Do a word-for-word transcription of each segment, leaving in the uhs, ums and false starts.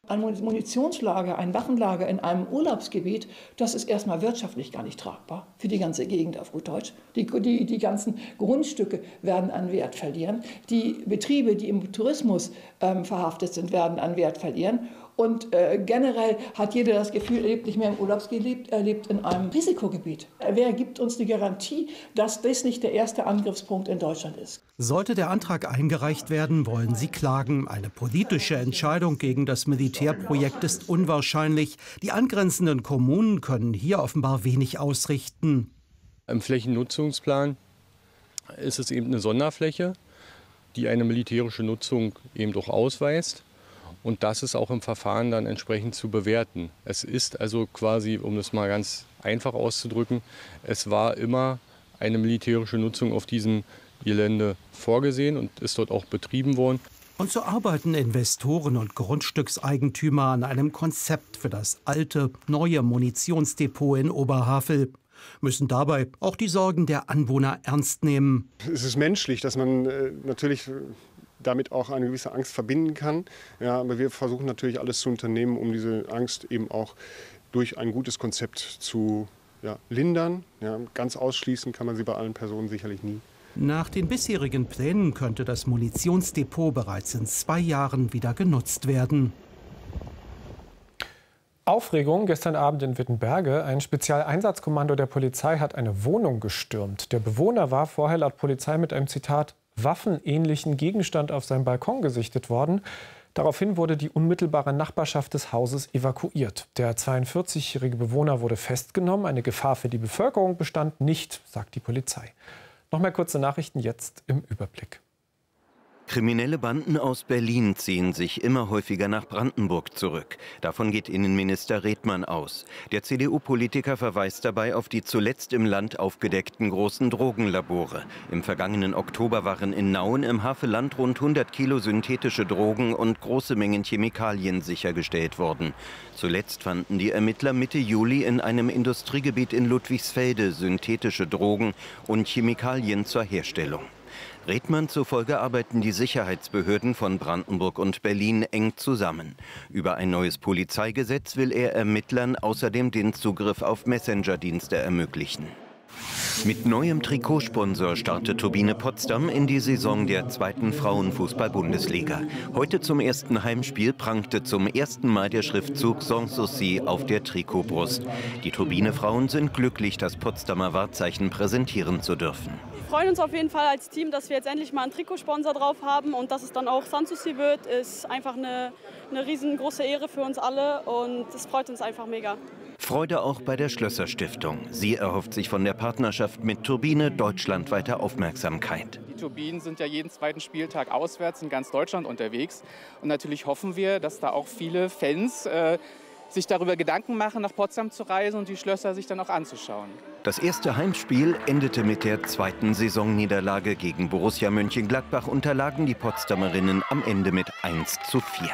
Ein Munitionslager, ein Waffenlager in einem Urlaubsgebiet, das ist erstmal wirtschaftlich gar nicht tragbar für die ganze Gegend auf gut Deutsch. Die, die, die ganzen Grundstücke werden an Wert verlieren. Die Betriebe, die im Tourismus ähm, verhaftet sind, werden an Wert verlieren. Und äh, generell hat jeder das Gefühl, er lebt nicht mehr im Urlaubsgebiet, er lebt in einem Risikogebiet. Wer gibt uns die Garantie, dass das nicht der erste Angriffspunkt in Deutschland ist? Sollte der Antrag eingereicht werden, wollen sie klagen. Eine politische Entscheidung gegen das Militärprojekt ist unwahrscheinlich. Die angrenzenden Kommunen können hier offenbar wenig ausrichten. Im Flächennutzungsplan ist es eben eine Sonderfläche, die eine militärische Nutzung eben doch ausweist. Und das ist auch im Verfahren dann entsprechend zu bewerten. Es ist also quasi, um das mal ganz einfach auszudrücken, es war immer eine militärische Nutzung auf diesem Gelände vorgesehen und ist dort auch betrieben worden. Und so arbeiten Investoren und Grundstückseigentümer an einem Konzept für das alte, neue Munitionsdepot in Oberhavel. Müssen dabei auch die Sorgen der Anwohner ernst nehmen. Es ist menschlich, dass man äh, natürlich damit auch eine gewisse Angst verbinden kann. Ja, aber wir versuchen natürlich alles zu unternehmen, um diese Angst eben auch durch ein gutes Konzept zu ja, lindern. Ja, ganz ausschließen kann man sie bei allen Personen sicherlich nie. Nach den bisherigen Plänen könnte das Munitionsdepot bereits in zwei Jahren wieder genutzt werden. Aufregung gestern Abend in Wittenberge. Ein Spezialeinsatzkommando der Polizei hat eine Wohnung gestürmt. Der Bewohner war vorher laut Polizei mit einem Zitat waffenähnlichen Gegenstand auf seinem Balkon gesichtet worden. Daraufhin wurde die unmittelbare Nachbarschaft des Hauses evakuiert. Der zweiundvierzigjährige Bewohner wurde festgenommen. Eine Gefahr für die Bevölkerung bestand nicht, sagt die Polizei. Noch mal kurze Nachrichten jetzt im Überblick. Kriminelle Banden aus Berlin ziehen sich immer häufiger nach Brandenburg zurück. Davon geht Innenminister Redmann aus. Der C D U-Politiker verweist dabei auf die zuletzt im Land aufgedeckten großen Drogenlabore. Im vergangenen Oktober waren in Nauen im Havelland rund hundert Kilo synthetische Drogen und große Mengen Chemikalien sichergestellt worden. Zuletzt fanden die Ermittler Mitte Juli in einem Industriegebiet in Ludwigsfelde synthetische Drogen und Chemikalien zur Herstellung. Redmann zufolge arbeiten die Sicherheitsbehörden von Brandenburg und Berlin eng zusammen. Über ein neues Polizeigesetz will er Ermittlern außerdem den Zugriff auf Messenger-Dienste ermöglichen. Mit neuem Trikotsponsor startet Turbine Potsdam in die Saison der zweiten Frauenfußball-Bundesliga. Heute zum ersten Heimspiel prangte zum ersten Mal der Schriftzug Sanssouci auf der Trikotbrust. Die Turbine-Frauen sind glücklich, das Potsdamer Wahrzeichen präsentieren zu dürfen. Wir freuen uns auf jeden Fall als Team, dass wir jetzt endlich mal einen Trikotsponsor drauf haben und dass es dann auch Sanssouci wird, ist einfach eine, eine riesengroße Ehre für uns alle und es freut uns einfach mega. Freude auch bei der Schlösser Stiftung. Sie erhofft sich von der Partnerschaft mit Turbine deutschlandweite Aufmerksamkeit. Die Turbinen sind ja jeden zweiten Spieltag auswärts in ganz Deutschland unterwegs. Und natürlich hoffen wir, dass da auch viele Fans äh, sich darüber Gedanken machen, nach Potsdam zu reisen und die Schlösser sich dann auch anzuschauen. Das erste Heimspiel endete mit der zweiten Saisonniederlage gegen Borussia Mönchengladbach, unterlagen die Potsdamerinnen am Ende mit eins zu vier.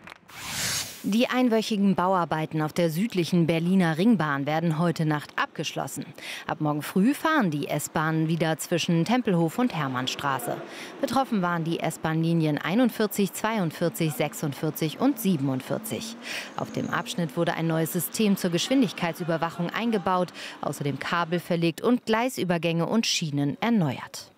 Die einwöchigen Bauarbeiten auf der südlichen Berliner Ringbahn werden heute Nacht abgeschlossen. Ab morgen früh fahren die S-Bahnen wieder zwischen Tempelhof und Hermannstraße. Betroffen waren die S-Bahn-Linien einundvierzig, zweiundvierzig, sechsundvierzig und siebenundvierzig. Auf dem Abschnitt wurde ein neues System zur Geschwindigkeitsüberwachung eingebaut, außerdem Kabel verlegt und Gleisübergänge und Schienen erneuert.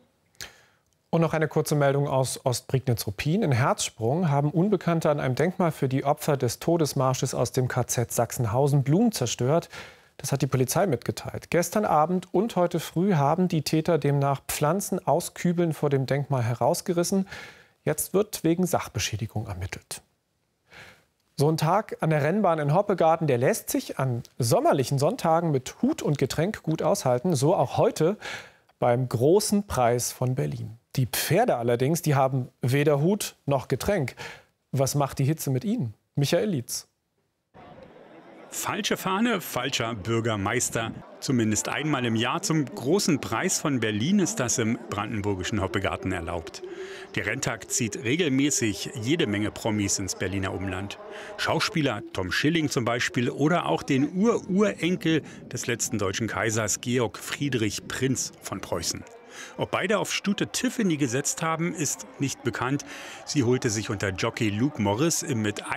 Und noch eine kurze Meldung aus Ostprignitz-Ruppin. In Herzsprung haben Unbekannte an einem Denkmal für die Opfer des Todesmarsches aus dem K Z Sachsenhausen Blumen zerstört. Das hat die Polizei mitgeteilt. Gestern Abend und heute früh haben die Täter demnach Pflanzen aus Kübeln vor dem Denkmal herausgerissen. Jetzt wird wegen Sachbeschädigung ermittelt. So ein Tag an der Rennbahn in Hoppegarten, der lässt sich an sommerlichen Sonntagen mit Hut und Getränk gut aushalten. So auch heute beim Großen Preis von Berlin. Die Pferde allerdings, die haben weder Hut noch Getränk. Was macht die Hitze mit ihnen? Michael Lietz. Falsche Fahne, falscher Bürgermeister. Zumindest einmal im Jahr zum Großen Preis von Berlin ist das im brandenburgischen Hoppegarten erlaubt. Der Renntag zieht regelmäßig jede Menge Promis ins Berliner Umland. Schauspieler Tom Schilling zum Beispiel oder auch den Ur-Urenkel des letzten deutschen Kaisers Georg Friedrich Prinz von Preußen. Ob beide auf Stute Tiffany gesetzt haben, ist nicht bekannt. Sie holte sich unter Jockey Luke Morris im mit